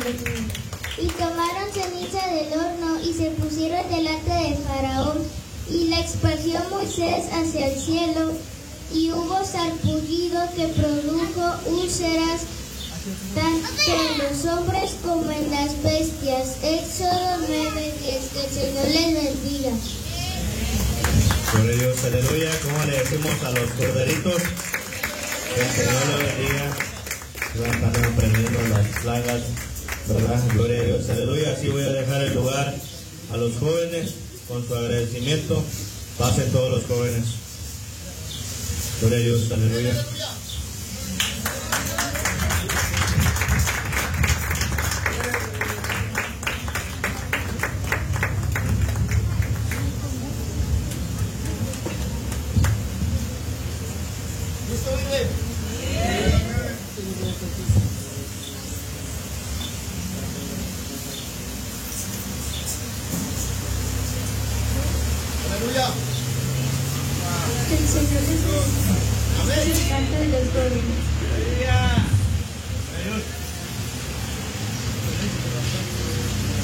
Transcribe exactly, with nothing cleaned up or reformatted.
Y tomaron ceniza del horno y se pusieron delante de Faraón, y la esparció Moisés hacia el cielo, y hubo sarpullido que produjo úlceras tanto en los hombres como en las bestias. Éxodo nueve diez. Que el Señor les bendiga. Gloria a Dios, aleluya. ¿Cómo le decimos a los corderitos? Que el Señor le bendiga. Van a estar aprendiendo las plagas, ¿verdad? Gloria a Dios, aleluya. Así voy a dejar el lugar a los jóvenes con su agradecimiento. Pasen todos los jóvenes. Gloria a Dios, aleluya. Aleluya. Que el Señor les bendiga. Amén. Canto de los jóvenes.